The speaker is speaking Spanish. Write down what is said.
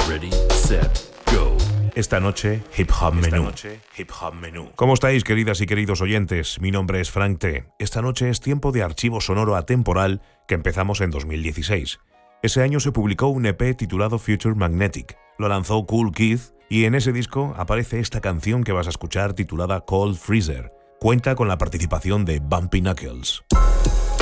Ready, set, go. Esta noche, Hip Hop Menú. ¿Cómo estáis, queridas y queridos oyentes? Mi nombre es Frank T. Esta noche es tiempo de archivo sonoro atemporal que empezamos en 2016. Ese año se publicó un EP titulado Future Magnetic. Lo lanzó Kool Keith y en ese disco aparece esta canción que vas a escuchar titulada Cold Freezer. Cuenta con la participación de Bumpy Knuckles.